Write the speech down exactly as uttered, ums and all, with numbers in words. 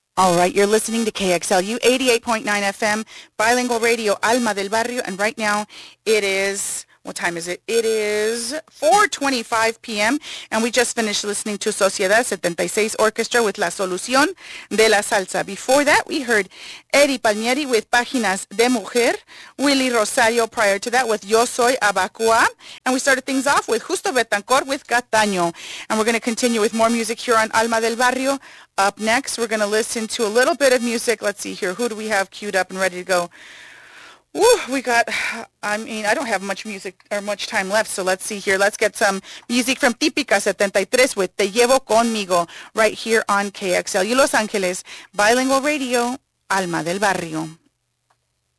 All right, you're listening to K X L U eighty-eight point nine F M, bilingual radio, Alma del Barrio, and right now it is, what time is it? It is four twenty-five p.m., and we just finished listening to Sociedad seventy-six Orchestra with La Solución de la Salsa. Before that, we heard Eddie Palmieri with Páginas de Mujer, Willie Rosario prior to that with Yo Soy Abacua, and we started things off with Justo Betancourt with Cataño. And we're going to continue with more music here on Alma del Barrio. Up next, we're going to listen to a little bit of music. Let's see here. Who do we have queued up and ready to go? Woo, we got, I mean, I don't have much music or much time left, so let's see here. Let's get some music from Típica seventy-tres with Te Llevo Conmigo right here on K X L U Los Angeles, bilingual radio, Alma del Barrio.